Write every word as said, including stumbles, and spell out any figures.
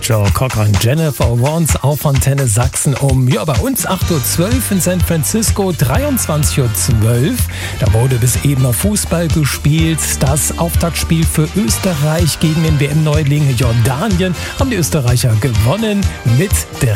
Joe Cocker und Jennifer Warnes auf Antenne Sachsen um, ja, bei uns acht Uhr zwölf in San Francisco, dreiundzwanzig Uhr zwölf. Da wurde bis eben noch Fußball gespielt. Das Auftaktspiel für Österreich gegen den W M-Neuling Jordanien haben die Österreicher gewonnen mit der